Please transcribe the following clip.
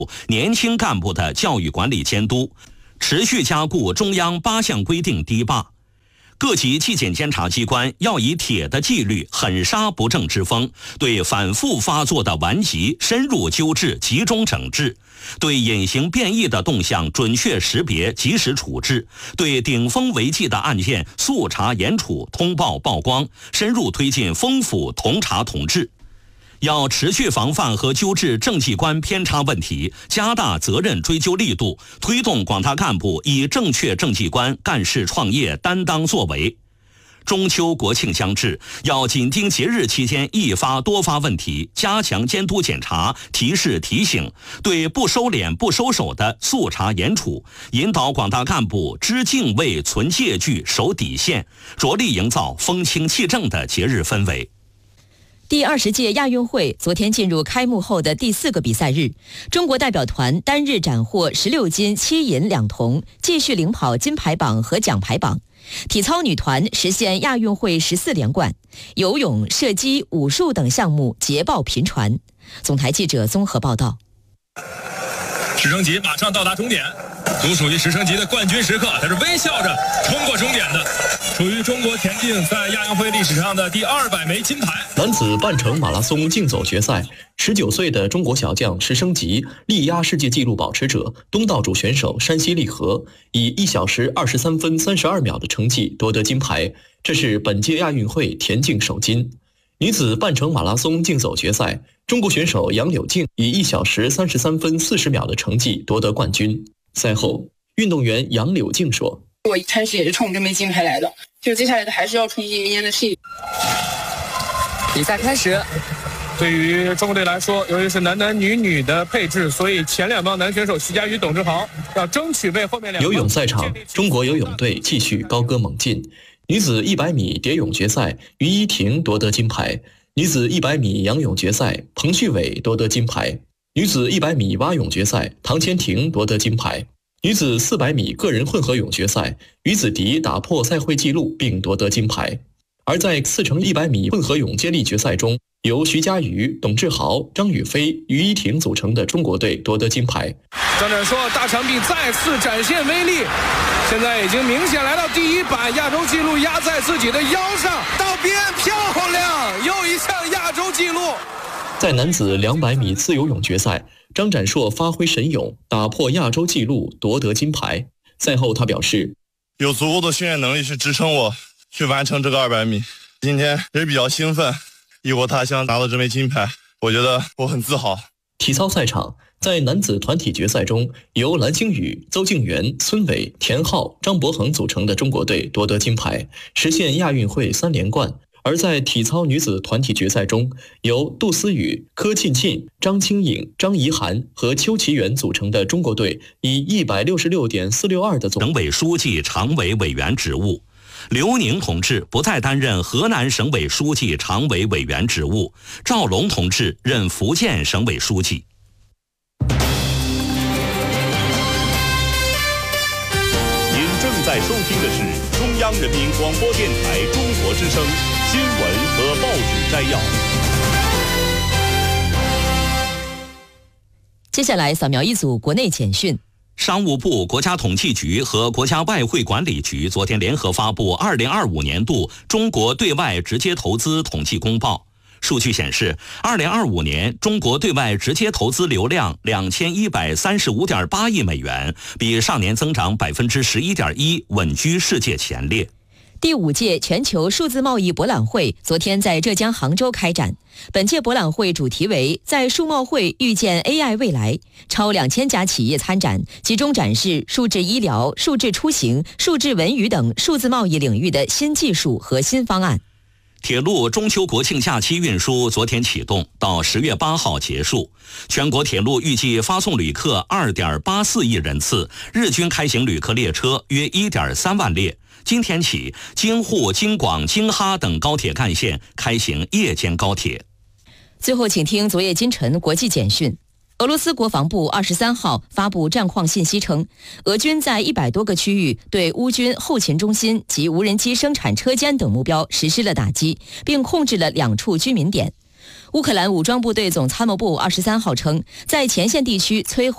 年轻干部的教育管理监督，持续加固中央8项规定堤坝。各级纪检监察机关要以铁的纪律狠杀不正之风，对反复发作的顽疾深入纠治、集中整治，对隐形变异的动向准确识别、及时处置，对顶风违纪的案件速查严处、通报曝光，深入推进风府同查同治。要持续防范和纠治政绩观偏差问题，加大责任追究力度，推动广大干部以正确政绩观干事创业、担当作为。中秋国庆将至，要紧盯节日期间易发多发问题，加强监督检查、提示提醒，对不收敛不收手的速查严处，引导广大干部知敬畏、存戒惧、守底线，着力营造风清气正的节日氛围。 第20届亚运会昨天进入开幕后的第4个比赛日，中国代表团单日斩获16金7银2铜，继续领跑金牌榜和奖牌榜。体操女团实现亚运会14连冠，游泳、射击、武术等项目捷报频传。总台记者综合报道。 直升机马上到达终点，独属于直升机的冠军时刻，它是微笑着冲过终点的，属于中国田径在亚运会历史上的第200枚金牌。 男子半程马拉松竞走决赛，19岁的中国小将石升级力压世界纪录保持者东道主选手山西利和，以1小时23分32秒的成绩夺得金牌，这是本届亚运会田径首金。女子半程马拉松竞走决赛，中国选手杨柳静以1小时33分40秒的成绩夺得冠军。赛后，运动员杨柳静说：“ 我一开始也是冲这枚金牌来的，就接下来的还是要冲击明年的世界。” 比赛开始。 对于中国队来说，由于是男女的配置，所以前2帮男选手徐嘉余、董志豪要争取为后面2帮。 游泳赛场，中国游泳队继续高歌猛进。女子100米蝶泳决赛，于依婷夺得金牌；女子100米仰泳决赛，彭旭伟夺得金牌；女子100米蛙泳决赛，唐千婷夺得金牌；女子400米个人混合泳决赛，于子迪打破赛会纪录并夺得金牌。而在4乘100米混合泳接力决赛中，由徐嘉余、董志豪、张雨霏、于依婷组成的中国队夺得金牌。 张展硕大长臂再次展现威力，现在已经明显来到第1板，亚洲纪录压在自己的腰上，到边漂亮，又一项亚洲纪录。 在男子200米自由泳决赛，张展硕发挥神勇，打破亚洲纪录夺得金牌。赛后他表示：“ 有足够的训练能力去支撑我去完成这个200米。今天也比较兴奋，异国他乡拿到这枚金牌，我觉得我很自豪。” 体操赛场，在男子团体决赛中，由蓝星宇、邹敬源、孙伟、田浩、张博恒组成的中国队夺得金牌，实现亚运会3连冠。而在体操女子团体决赛中，由杜思雨、柯庆庆、张清颖、张怡涵和邱其元组成的中国队以166.462的总。 省委书记、常委委员职务，刘宁同志不再担任河南省委书记、常委委员职务，赵龙同志任福建省委书记。 您正在收听的是中央人民广播电台中国之声新闻和报纸摘要。 接下来扫描一组国内简讯。 商务部、国家统计局和国家外汇管理局昨天联合发布2025年度中国对外直接投资统计公报。数据显示，2025年中国对外直接投资流量2135.8亿美元，比上年增长11.1%，稳居世界前列。 第5届全球数字贸易博览会昨天在浙江杭州开展。本届博览会主题为在数贸会遇见 AI 未来，超2000家企业参展，集中展示数字医疗、数字出行、数字文娱等数字贸易领域的新技术和新方案。 铁路中秋国庆假期运输昨天启动，到10月8号结束。全国铁路预计发送旅客2.84亿人次，日均开行旅客列车约1.3万列。今天起，京沪、京广、京哈等高铁干线开行夜间高铁。 最后，请听昨夜今晨国际简讯。俄罗斯国防部23号发布战况信息称，俄军在100多个区域对乌军后勤中心及无人机生产车间等目标实施了打击，并控制了2处居民点。 乌克兰武装部队总参谋部23号称，在前线地区摧毁